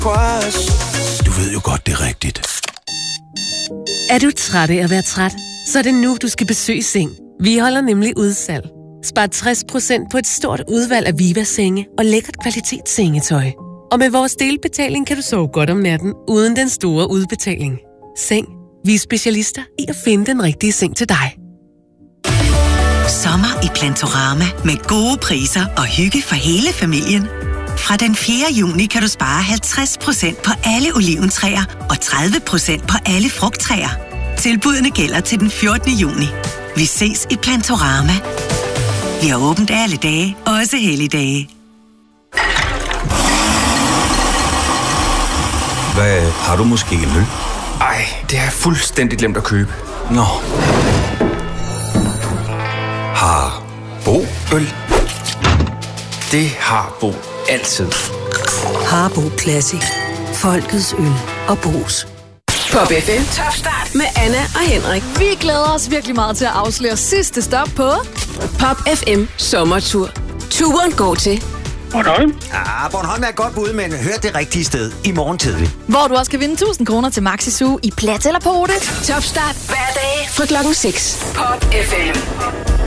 Du ved jo godt, det er rigtigt. Er du træt af at være træt? Så er det nu, du skal besøge Seng. Vi holder nemlig udsalg. Spar 60% på et stort udvalg af Viva-senge og lækkert kvalitetssengetøj. Og med vores delbetaling kan du sove godt om natten, uden den store udbetaling. Seng. Vi er specialister i at finde den rigtige seng til dig. Sommer i Plantorama med gode priser og hygge for hele familien. Fra den 4. juni kan du spare 50% på alle oliventræer og 30% på alle frugttræer. Tilbudene gælder til den 14. juni. Vi ses i Plantorama. Vi har åbent alle dage, også helligdage. Hvad, har du måske en øl? Ej, det har jeg fuldstændig glemt at købe. Nå. Har Bo øl? Det har Bo altid. Harbo Classic. Folkets øl og Bo's. Pop FM. Top start med Anna og Henrik. Vi glæder os virkelig meget til at afsløre sidste stop på Pop FM Sommertur. Turen går til Bornholm. Bornholm er et godt bud, men hør det rigtige sted i morgen tidlig. hvor du også kan vinde 1000 kroner til Maxi Zoo i Plat eller Pote. Top start hver dag fra klokken 6. Pop FM.